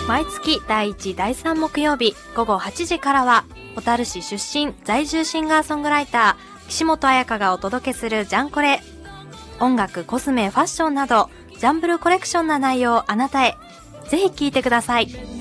毎月第1、第3木曜日午後8時からは、小樽市出身在住シンガーソングライター岸本彩香がお届けするジャンコレ。音楽、コスメ、ファッションなどジャンブルコレクションな内容をあなたへ。ぜひ聞いてください。